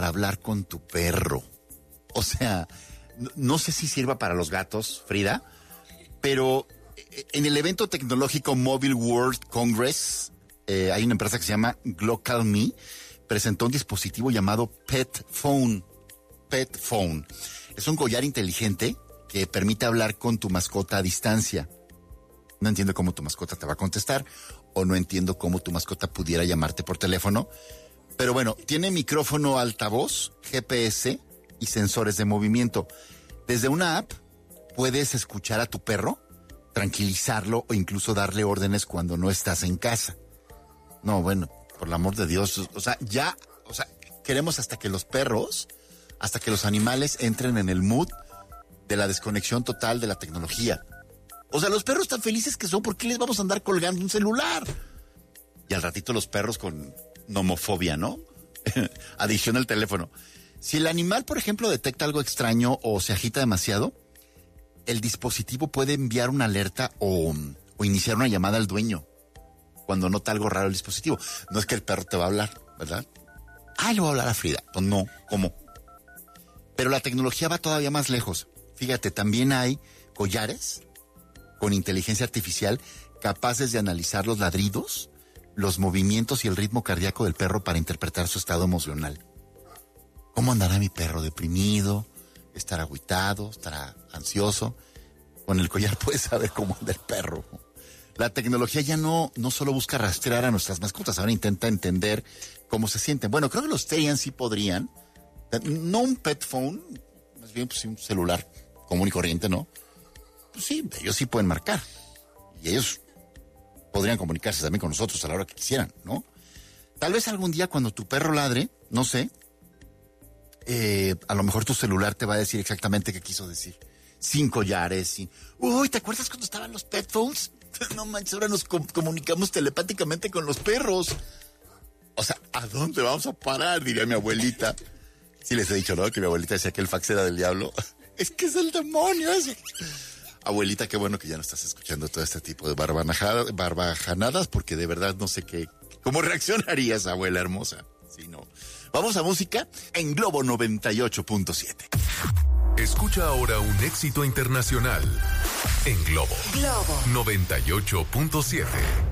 hablar con tu perro. O sea, no sé si sirva para los gatos, Frida, pero en el evento tecnológico Mobile World Congress, hay una empresa que se llama GlocalMe, presentó un dispositivo llamado Pet Phone. Pet Phone. Es un collar inteligente que permite hablar con tu mascota a distancia. No entiendo cómo tu mascota te va a contestar, o no entiendo cómo tu mascota pudiera llamarte por teléfono. Pero bueno, tiene micrófono altavoz, GPS y sensores de movimiento. Desde una app puedes escuchar a tu perro, tranquilizarlo o incluso darle órdenes cuando no estás en casa. No, bueno, por el amor de Dios, queremos hasta que los perros, hasta que los animales entren en el mood de la desconexión total de la tecnología. O sea, los perros tan felices que son, ¿por qué les vamos a andar colgando un celular? Y al ratito los perros con nomofobia, ¿no? Adicción al teléfono. Si el animal, por ejemplo, detecta algo extraño o se agita demasiado, el dispositivo puede enviar una alerta o iniciar una llamada al dueño cuando nota algo raro el dispositivo. No es que el perro te va a hablar, ¿verdad? Le voy a hablar a Frida. Pues no, ¿cómo? Pero la tecnología va todavía más lejos. Fíjate, también hay collares con inteligencia artificial capaces de analizar los ladridos, los movimientos y el ritmo cardíaco del perro para interpretar su estado emocional. ¿Cómo andará mi perro? ¿Deprimido? ¿Estará agüitado? ¿Estará ansioso? Con el collar puedes saber cómo anda el perro. La tecnología ya no solo busca rastrear a nuestras mascotas, ahora intenta entender cómo se sienten. Bueno, creo que los Teian sí podrían. No un pet phone, más bien pues, un celular común y corriente, ¿no? Pues sí, ellos sí pueden marcar. Y ellos podrían comunicarse también con nosotros a la hora que quisieran, ¿no? Tal vez algún día cuando tu perro ladre, no sé, a lo mejor tu celular te va a decir exactamente qué quiso decir. Sin collares, sin... Uy, ¿te acuerdas cuando estaban los pet phones? No manches, ahora nos comunicamos telepáticamente con los perros. O sea, ¿a dónde vamos a parar? Diría mi abuelita. Sí les he dicho, ¿no? Que mi abuelita decía que el fax era del diablo. Es que es el demonio ese. Abuelita, qué bueno que ya no estás escuchando todo este tipo de barbajanadas, porque de verdad no sé cómo reaccionarías, abuela hermosa. Sí, no. Vamos a música en Globo 98.7. Escucha ahora un éxito internacional en Globo 98.7.